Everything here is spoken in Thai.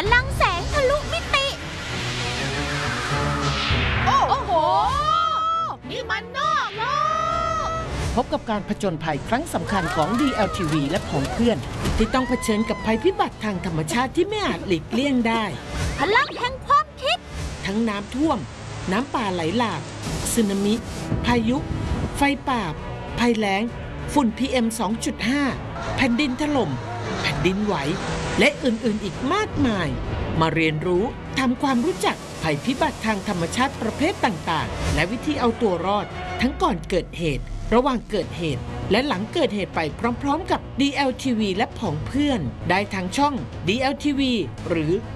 ลังแสงทะลุมิติโอ้โหนี่มันนอกโลกพบกับการผจญภัยครั้งสำคัญของ DLTV และของเพื่อนที่ต้องเผชิญกับภัยพิบัติทางธรรมชาติที่ไม่อาจหลีกเลี่ยงได้พลังแห่งความคิดทั้งน้ำท่วมน้ำป่าไหลหลากสึนามิพายุไฟป่าภัยแล้งฝุ่น PM 2.5 แผ่นดินถล่มแผ่นดินไหวและอื่นๆอีกมากมายมาเรียนรู้ทำความรู้จักภัยพิบัติทางธรรมชาติประเภทต่างๆและวิธีเอาตัวรอดทั้งก่อนเกิดเหตุระหว่างเกิดเหตุและหลังเกิดเหตุไปพร้อมๆกับ DLTV และผองเพื่อนได้ทางช่อง DLTV หรือ